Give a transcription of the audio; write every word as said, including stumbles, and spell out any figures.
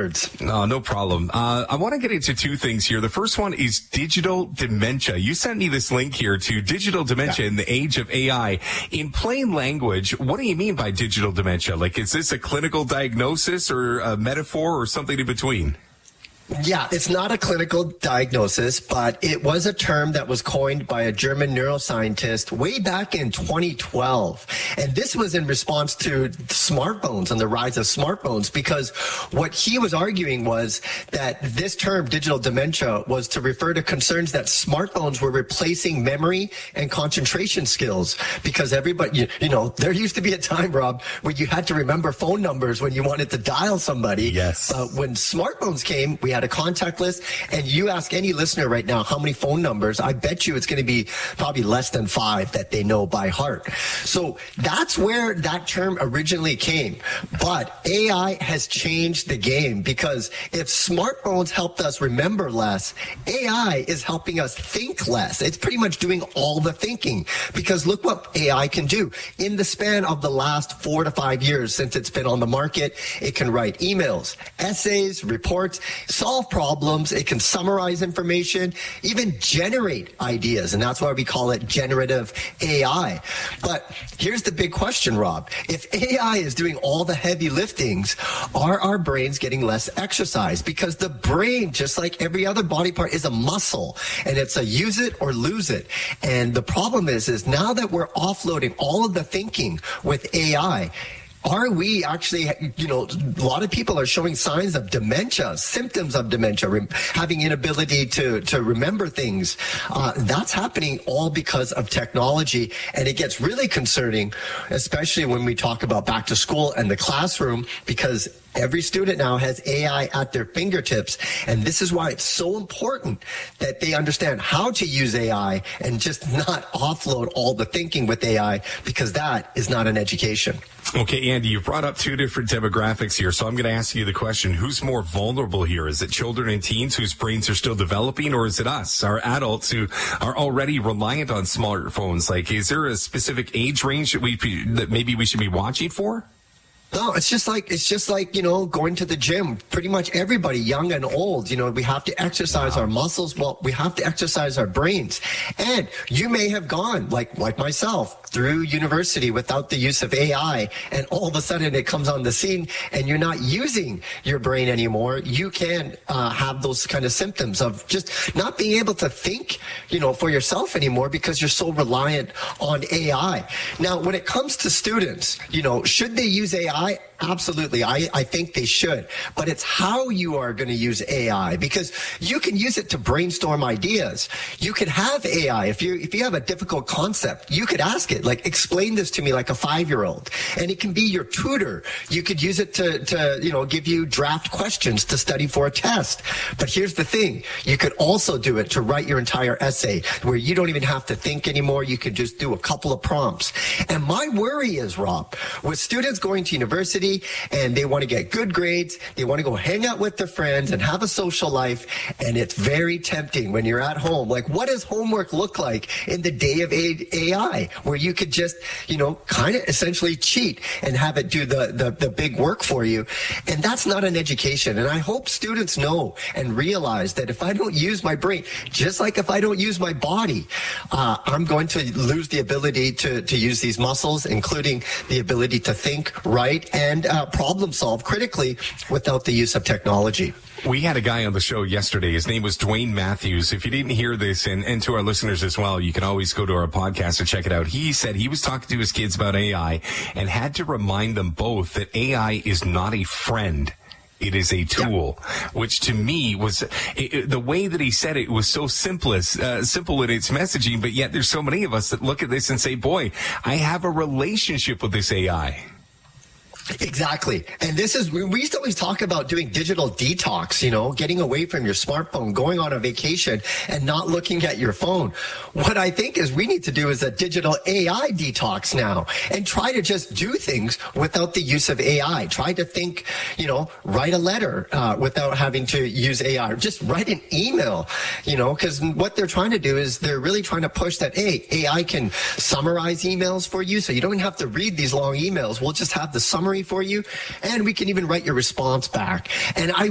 words. No, no problem. Uh, I want to get into two things here. The first one is digital dementia. You sent me this link here to digital dementia yeah. in the age of A I. In plain language, what do you mean by digital dementia? Like, is this a clinical diagnosis or a metaphor or something in between? Yeah, it's not a clinical diagnosis, but it was a term that was coined by a German neuroscientist way back in twenty twelve. And this was in response to smartphones and the rise of smartphones, because what he was arguing was that this term, digital dementia, was to refer to concerns that smartphones were replacing memory and concentration skills. Because everybody, you, you know, there used to be a time, Rob, where you had to remember phone numbers when you wanted to dial somebody. Yes. Uh, when smartphones came, we had a contact list, and you ask any listener right now how many phone numbers, I bet you it's going to be probably less than five that they know by heart. So that's where that term originally came. But A I has changed the game, because if smartphones helped us remember less, A I is helping us think less. It's pretty much doing all the thinking, because look what A I can do. In the span of the last four to five years since it's been on the market, it can write emails, essays, reports, solve problems, it can summarize information, even generate ideas, and that's why we call it generative A I. But here's the big question, Rob. If A I is doing all the heavy liftings, are our brains getting less exercise? Because the brain, just like every other body part, is a muscle, and it's a use it or lose it. And the problem is, is now that we're offloading all of the thinking with A I, are we actually, you know, a lot of people are showing signs of dementia, symptoms of dementia, re- having inability to, to remember things. Uh, that's happening all because of technology. And it gets really concerning, especially when we talk about back to school and the classroom, because every student now has A I at their fingertips. And this is why it's so important that they understand how to use A I and just not offload all the thinking with A I, because that is not an education. Okay, Andy, you've brought up two different demographics here, so I'm going to ask you the question, who's more vulnerable here? Is it children and teens whose brains are still developing, or is it us, our adults who are already reliant on smartphones? Like, is there a specific age range that we that maybe we should be watching for? No, it's just like, it's just like, you know, going to the gym. Pretty much everybody, young and old, you know, we have to exercise wow. our muscles. Well, we have to exercise our brains. And you may have gone, like, like myself, through university without the use of A I, and all of a sudden it comes on the scene and you're not using your brain anymore. You can uh, have those kind of symptoms of just not being able to think, you know, for yourself anymore, because you're so reliant on A I. Now, when it comes to students, you know, should they use A I? Absolutely. I, I think they should. But it's how you are going to use A I, because you can use it to brainstorm ideas. You could have A I. If you if you have a difficult concept, you could ask it, like, explain this to me like a five-year-old. And it can be your tutor. You could use it to, to, you know, give you draft questions to study for a test. But here's the thing. You could also do it to write your entire essay, where you don't even have to think anymore. You could just do a couple of prompts. And my worry is, Rob, with students going to university, and they want to get good grades, they want to go hang out with their friends and have a social life, and it's very tempting when you're at home. Like, what does homework look like in the day of A I, where you could just, you know, kind of essentially cheat and have it do the, the, the big work for you? And that's not an education. And I hope students know and realize that if I don't use my brain, just like if I don't use my body, uh, I'm going to lose the ability to, to use these muscles, including the ability to think, write, and uh, problem solve critically without the use of technology. We had a guy on the show yesterday. His name was Dwayne Matthews. If you didn't hear this, and, and to our listeners as well, you can always go to our podcast and check it out. He said he was talking to his kids about A I and had to remind them both that A I is not a friend. It is a tool, yeah. which to me was it, it, the way that he said it was so simplest, uh, simple in its messaging, but yet there's so many of us that look at this and say, boy, I have a relationship with this A I. Exactly. And this is, we used to always talk about doing digital detox, you know, getting away from your smartphone, going on a vacation and not looking at your phone. What I think is we need to do is a digital A I detox now, and try to just do things without the use of A I. Try to think, you know, write a letter uh, without having to use A I, or just write an email, you know, because what they're trying to do is they're really trying to push that, hey, A I can summarize emails for you, so you don't have to read these long emails. We'll just have the summary for you, and we can even write your response back. And I